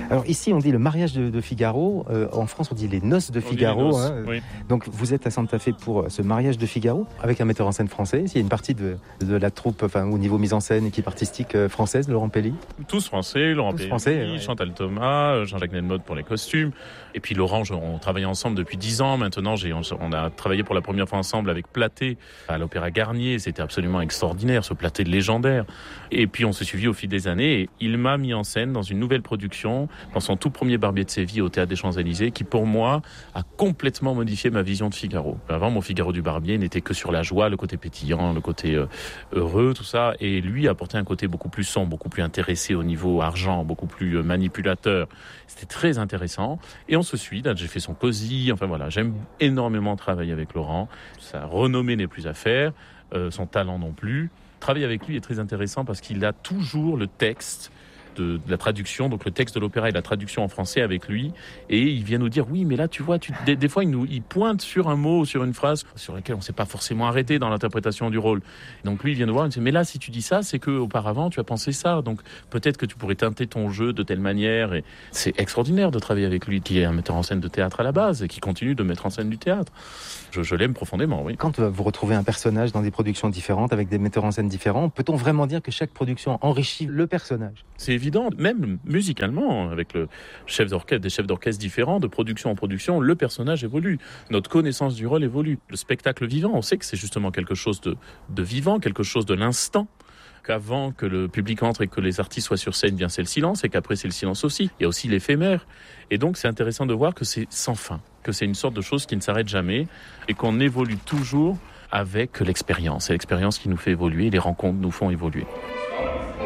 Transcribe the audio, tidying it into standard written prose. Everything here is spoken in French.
Alors ici, on dit le mariage de Figaro. En France, on dit les noces de Figaro. Oui. Donc vous êtes à Santa Fe pour ce mariage de Figaro avec un metteur en scène français. Il y a une partie de la troupe, au niveau mise en scène, équipe artistique française, Laurent Pelli. Tous français, Laurent Pelli, ouais. Chantal Thomas, Jean-Jacques Nelmode pour les costumes. Et puis Laurent, on travaille ensemble depuis 10 ans. Maintenant, on a travaillé pour la première fois ensemble avec Platé à l'Opéra Garnier. C'était absolument extraordinaire, ce Platé légendaire. Et puis on s'est suivi au fil des années. Et il m'a mis en scène dans une nouvelle production, dans son tout premier Barbier de Séville au Théâtre des Champs-Élysées, qui pour moi a complètement modifié ma vision de Figaro. Avant, mon Figaro du Barbier n'était que sur la joie, le côté pétillant, le côté heureux, tout ça. Et lui a apporté un côté beaucoup plus sombre, beaucoup plus intéressé au niveau argent, beaucoup plus manipulateur. C'était très intéressant. Et on se suit. Là, j'ai fait son cosy. Enfin voilà, j'aime énormément travailler avec Laurent. Sa renommée n'est plus à faire, son talent non plus. Travailler avec lui est très intéressant parce qu'il a toujours le texte de la traduction, donc le texte de l'opéra et la traduction en français avec lui, et il vient nous dire oui, mais là tu vois, des fois il pointe sur un mot, sur une phrase sur laquelle on ne s'est pas forcément arrêté dans l'interprétation du rôle. Donc lui il vient nous voir, il dit mais là si tu dis ça, c'est que auparavant tu as pensé ça, donc peut-être que tu pourrais teinter ton jeu de telle manière. Et c'est extraordinaire de travailler avec lui, qui est un metteur en scène de théâtre à la base et qui continue de mettre en scène du théâtre. Je l'aime profondément, oui. Quand vous retrouvez un personnage dans des productions différentes avec des metteurs en scène différents, peut-on vraiment dire que chaque production enrichit le personnage ? C'est évident, même musicalement, avec des chefs d'orchestre différents, de production en production, le personnage évolue. Notre connaissance du rôle évolue. Le spectacle vivant, on sait que c'est justement quelque chose de vivant, quelque chose de l'instant. Qu'avant que le public entre et que les artistes soient sur scène, bien c'est le silence, et qu'après c'est le silence aussi. Il y a aussi l'éphémère. Et donc c'est intéressant de voir que c'est sans fin, que c'est une sorte de chose qui ne s'arrête jamais, et qu'on évolue toujours avec l'expérience. C'est l'expérience qui nous fait évoluer, les rencontres nous font évoluer.